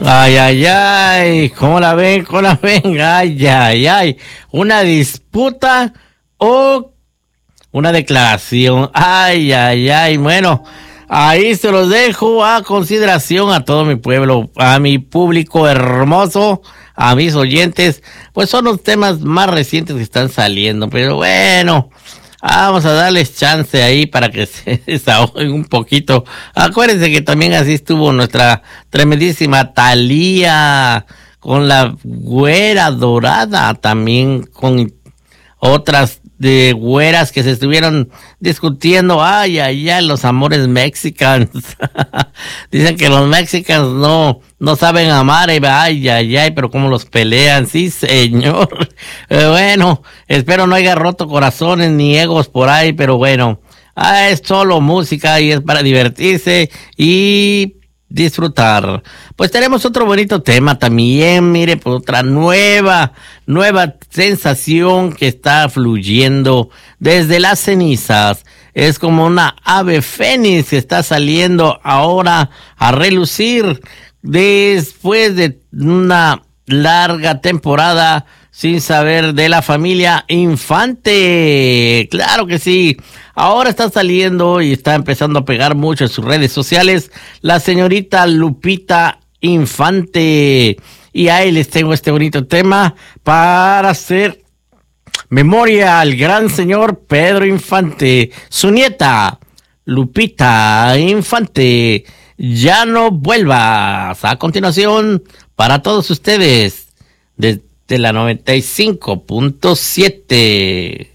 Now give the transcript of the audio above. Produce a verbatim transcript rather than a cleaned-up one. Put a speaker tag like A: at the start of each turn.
A: Ay, ay, ay, ¿cómo la ven? ¿Cómo la ven? Ay, ay, ay, una disputa o una declaración. Ay, ay, ay, bueno, ahí se los dejo a consideración a todo mi pueblo, a mi público hermoso, a mis oyentes. Pues son los temas más recientes que están saliendo, pero bueno, vamos a darles chance ahí para que se desahoguen un poquito. Acuérdense que también así estuvo nuestra tremendísima Thalía con la güera dorada, también con otras de güeras que se estuvieron discutiendo. Ay, ay, ay, los amores mexicanos. Dicen que los mexicanos no, no saben amar. Ay, ay, ay, pero cómo los pelean. Sí, señor. Eh, bueno, espero no haya roto corazones ni egos por ahí, pero bueno, ah, es solo música y es para divertirse y disfrutar. Pues tenemos otro bonito tema también, mire, pues otra nueva, nueva sensación que está fluyendo desde las cenizas. Es como una ave fénix que está saliendo ahora a relucir después de una larga temporada sin saber de la familia Infante. Claro que sí. Ahora está saliendo y está empezando a pegar mucho en sus redes sociales la señorita Lupita Infante. Y ahí les tengo este bonito tema para hacer memoria al gran señor Pedro Infante. Su nieta, Lupita Infante. Ya no vuelvas. A continuación, para todos ustedes, desde de la noventa y cinco punto siete.